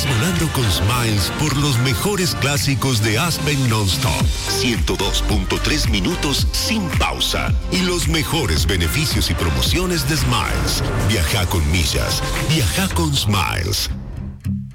Estás volando con Smiles por los mejores clásicos de Aspen Nonstop. 102.3 minutos sin pausa. Y los mejores beneficios y promociones de Smiles. Viaja con millas. Viaja con Smiles.